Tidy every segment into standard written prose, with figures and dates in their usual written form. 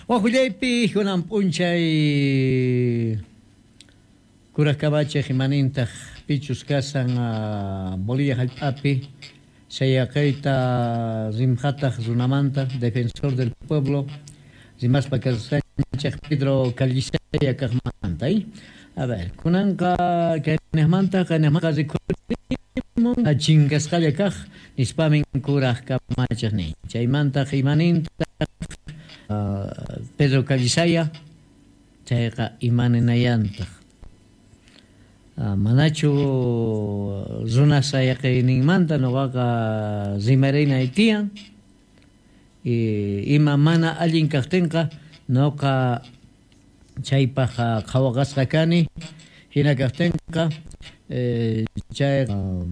Wahullaypi kunan p'unchay kurak kabache himanintaq pichus kasan Bolivia hallp'api sayaqayta rimhataq runamanta defensor del pueblo rimaspa kasanchaq Pedro Callisaya kaqmanta a ver kunanqa kaynaqmanta rikurimun chingasqalla kaq nispamin kurak kamachaq nin chaymanta himanintaq Pedro Callisaya chayqa imaninayantaq manachu runa sayaqayninmanta noqaqa rimarayna tiyan ima mana allin kaqtinqa noqa chaypaq qhawaqasqa kani hina kaqtinqa chay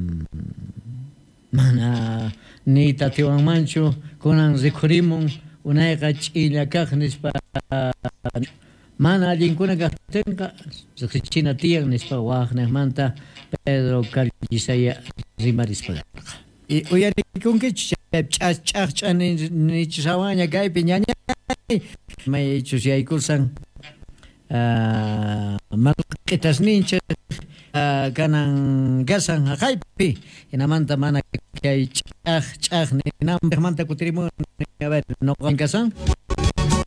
mana ni tatiwanmanchu kunan rikhurimun unayqa ch'illa kaq nispa mana allinkuna kaqtinqa riqsichina tiyan nispa waqniqmanta Pedro Callisaya rimarispa uyarikunkichu ch'aqch'anichisawaña kaypi ñañay maychus yaykursan malqitasninchik kanan gasan haqaypi hinamanta mana kay ch'aq ninanpiqmanta kutirimun a ver noqan gasan